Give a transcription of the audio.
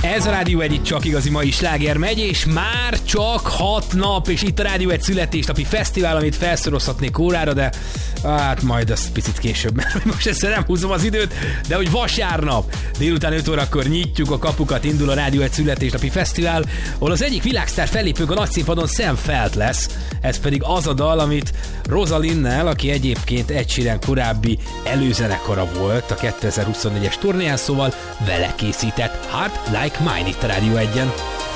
Ez a Rádió 1 itt csak igazi mai sláger megy, és már csak 6 nap, és itt a Rádió 1 születésnapi fesztivál, amit felszorozhatnék órára, de hát majd az picit később, mert most ezzel nem húzom az időt, de hogy vasárnap délután 5 órakor nyitjuk a kapukat, indul a Rádió 1 születésnapi fesztivál, ahol az egyik világsztár fellépők a nagyszínpadon Sam Feldt lesz. Ez pedig az a dal, amit Rosalinnel, aki egyébként Ed Sheeran korábbi előzenekara volt a 2024-es turnéján, szóval vele készített Heart Like Mine itt a Rádió 1-en.